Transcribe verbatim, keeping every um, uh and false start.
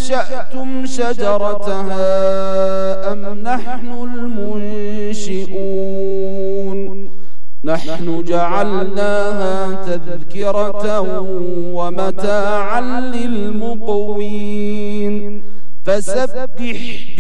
أنشأتم شجرتها أم نحن المنشئون نحن جعلناها تذكرة ومتاعا للمقوين فسبح